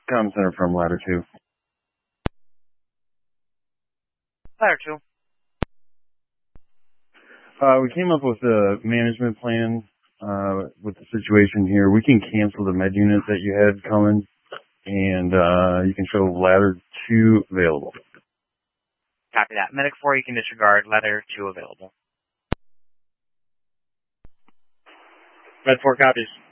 comm center from Ladder 2. Ladder 2. We came up with a management plan with the situation here. We can cancel the med unit that you had coming, and you can show Ladder 2 available. Copy that. Medic 4, you can disregard. Ladder 2 available. Med 4 copies.